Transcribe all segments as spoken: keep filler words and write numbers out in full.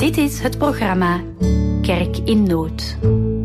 Dit is het programma Kerk in Nood.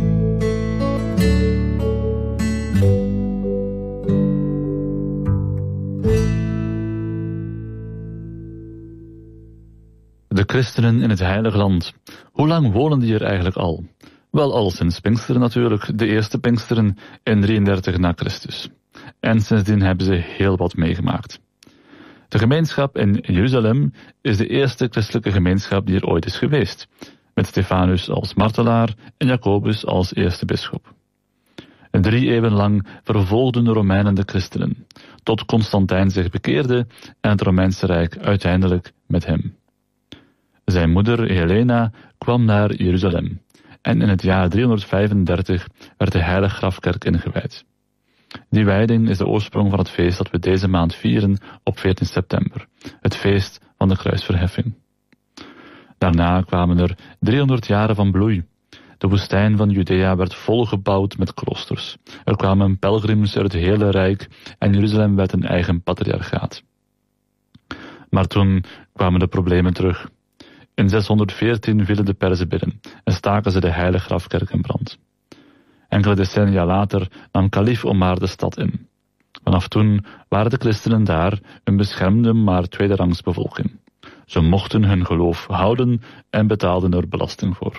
De christenen in het Heilige Land. Hoe lang wonen die er eigenlijk al? Wel al sinds Pinksteren natuurlijk, de eerste Pinksteren in drieëndertig na Christus. En sindsdien hebben ze heel wat meegemaakt. De gemeenschap in Jeruzalem is de eerste christelijke gemeenschap die er ooit is geweest, met Stefanus als martelaar en Jacobus als eerste bisschop. Drie eeuwen lang vervolgden de Romeinen de christenen, tot Constantijn zich bekeerde en het Romeinse Rijk uiteindelijk met hem. Zijn moeder Helena kwam naar Jeruzalem en in het jaar driehonderdvijfendertig werd de Heilige Grafkerk ingewijd. Die wijding is de oorsprong van het feest dat we deze maand vieren op veertien september, het feest van de kruisverheffing. Daarna kwamen er driehonderd jaren van bloei. De woestijn van Judea werd volgebouwd met kloosters. Er kwamen pelgrims uit het hele Rijk en Jeruzalem werd een eigen patriarchaat. Maar toen kwamen de problemen terug. In zeshonderdveertien vielen de Perzen binnen en staken ze de Heilige Grafkerk in brand. Enkele decennia later nam kalif Omar de stad in. Vanaf toen waren de christenen daar een beschermde maar tweederangs bevolking. Ze mochten hun geloof houden en betaalden er belasting voor.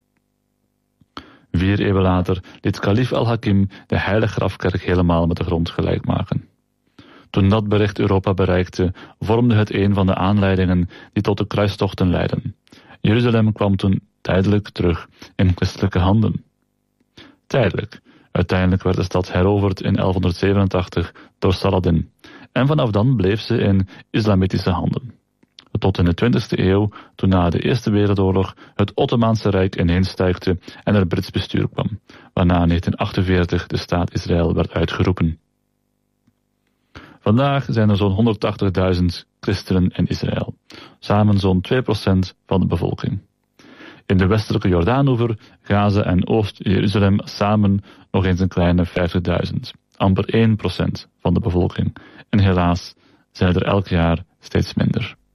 Vier eeuwen later liet kalif al-Hakim de Heilige Grafkerk helemaal met de grond gelijk maken. Toen dat bericht Europa bereikte, vormde het een van de aanleidingen die tot de kruistochten leidden. Jeruzalem kwam toen tijdelijk terug in christelijke handen. Tijdelijk. Uiteindelijk werd de stad heroverd in elfhonderdzevenentachtig door Saladin. En vanaf dan bleef ze in islamitische handen. Tot in de twintigste eeuw, toen na de Eerste Wereldoorlog het Ottomaanse Rijk ineenstuikte en er Brits bestuur kwam, waarna in negentien achtenveertig de staat Israël werd uitgeroepen. Vandaag zijn er zo'n honderdtachtigduizend christenen in Israël, samen zo'n twee procent van de bevolking. In de westelijke Jordaanoever, Gaza en Oost-Jeruzalem samen nog eens een kleine vijftigduizend, amper één procent van de bevolking. En helaas zijn er elk jaar steeds minder.